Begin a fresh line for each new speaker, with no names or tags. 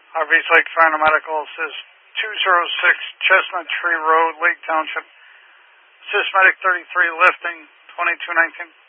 Harvey's Lake Fire and Medical says 206 Chestnut Tree Road, Lake Township. Assist Medic 33 lifting 2219.